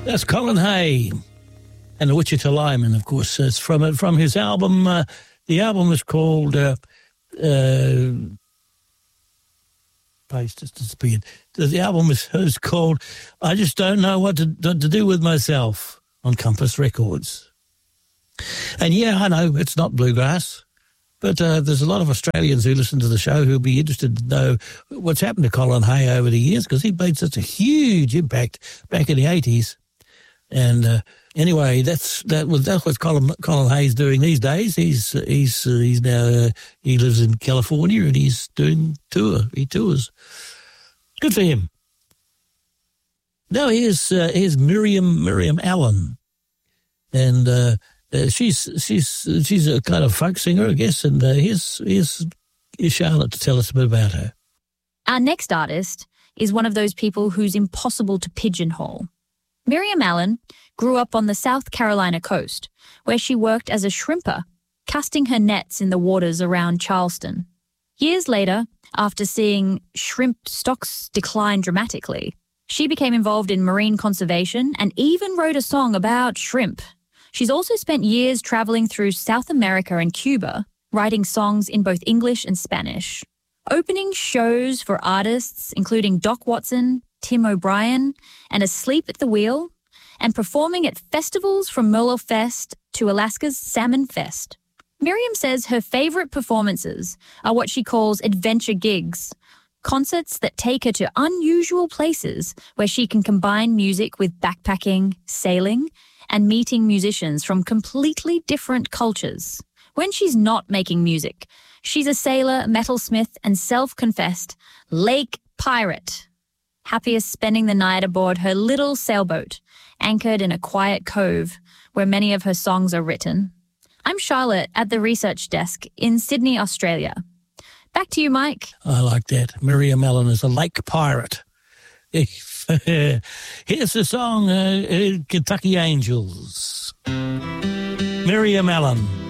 That's Colin Hay and the Wichita Lineman, of course. It's from his album. The album is called Paste just disappeared. The album is called I Just Don't Know What to Do With Myself on Compass Records. And yeah, I know it's not bluegrass, but there's a lot of Australians who listen to the show who'll be interested to know what's happened to Colin Hay over the years, because he made such a huge impact back in the 80s. And anyway, that's what Colin Hay's doing these days. He's now he lives in California and he's doing He tours. Good for him. Now here's Miriam Allen, and she's a kind of folk singer, I guess. And here's Charlotte to tell us a bit about her. Our next artist is one of those people who's impossible to pigeonhole. Miriam Allen grew up on the South Carolina coast, where she worked as a shrimper, casting her nets in the waters around Charleston. Years later, after seeing shrimp stocks decline dramatically, she became involved in marine conservation and even wrote a song about shrimp. She's also spent years traveling through South America and Cuba, writing songs in both English and Spanish, opening shows for artists including Doc Watson, Tim O'Brien, and Asleep at the Wheel, and performing at festivals from Merle Fest to Alaska's Salmon Fest. Miriam says her favourite performances are what she calls adventure gigs, concerts that take her to unusual places where she can combine music with backpacking, sailing, and meeting musicians from completely different cultures. When she's not making music, she's a sailor, metalsmith, and self-confessed lake pirate, happiest spending the night aboard her little sailboat, anchored in a quiet cove where many of her songs are written. I'm Charlotte at the research desk in Sydney, Australia. Back to you, Mike. I like that. Miriam Allen is a lake pirate. Here's the song, Kentucky Angels. Miriam Allen.